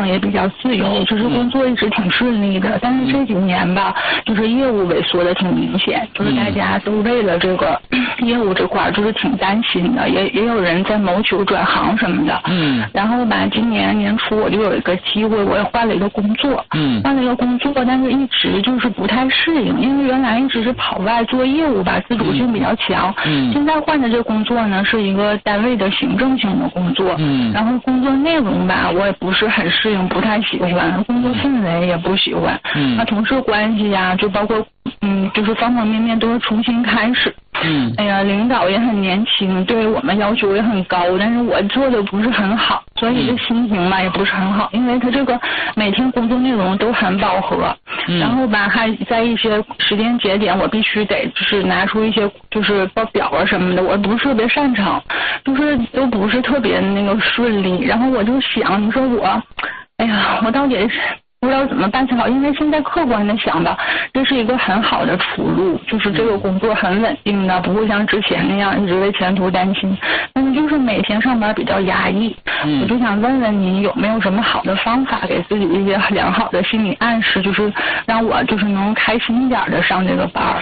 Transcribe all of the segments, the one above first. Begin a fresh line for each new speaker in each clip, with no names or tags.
上也比较自由，就是工作一直挺顺利的。但是这几年吧，就是业务萎缩的挺明显，就是大家都为了这个业务这块就是挺担心的，也有人在谋求转行什么的。然后吧，今年年初我就有一个机会，我也换了一个工作。换了一个工作，但是一直就是不太适应，因为原来一直是跑外做业务吧，自主性比较强。现在换的这个工作呢，是一个单位的行政性的工作。然后工作内容吧，我也不是很适应，不太喜欢，工作氛围也不喜欢。那同事关系呀，就包括就是方方面面都是重新开始。哎呀，领导也很年轻，对我们要求也很高，但是我做的不是很好，所以这心情吧也不是很好，因为他这个每天工作内容都很饱和。然后吧，还在一些时间节点，我必须得就是拿出一些就是报表啊什么的，我不是特别擅长，就是都不是特别那个顺利。然后我就想，你说我，哎呀，我到底是不知道怎么办才好，因为现在客观的想吧，这是一个很好的出路，就是这个工作很稳定的，不会像之前那样一直为前途担心。但是就是每天上班比较压抑，我就想问问你有没有什么好的方法，给自己一些良好的心理暗示，就是让我就是能开心一点的上这个班儿。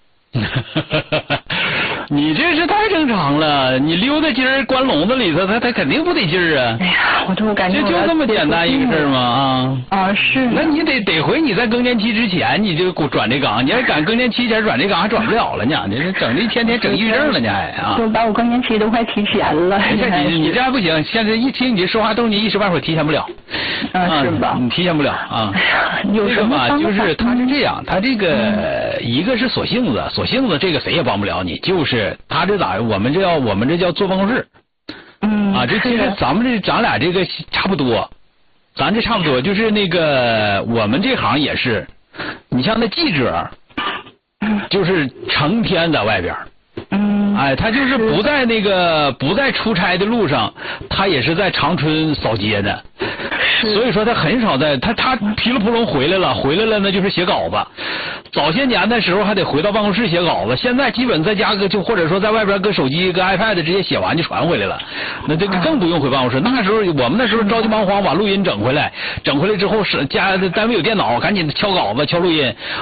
你这是太正常了，你溜达筋儿关笼子里头，他肯定不得劲儿啊。
哎呀，我就感觉
就这么简单一个事儿吗？
是。
那你得回你在更年期之前你就转这岗，你要赶更年期前转这岗还转不了了呢，你这整的一天天整抑郁症了呢还啊。
就把我更年期都快提前了。
你这还不行，现在一听你说话动静一时半会儿提前不了。
是吧？
你提前不了啊。
有什么方法？
就是他是这样，他这个一个是锁性子，这个谁也帮不了你，就是他这咋，我们这叫坐办公室。这其实咱俩这个差不多，咱这差不多，就是那个我们这行也是，你像那记者，就是成天在外边。他就是不在出差的路上，他也是在长春扫街的。所以说他很少他噼里扑隆回来了那就是写稿子。早些年的时候还得回到办公室写稿子，现在基本在家就或者说在外边搁手机搁 iPad 直接写完就传回来了，那这个更不用回办公室。我们那时候着急忙慌把录音整回来之后是单位有电脑，赶紧敲稿子敲录音，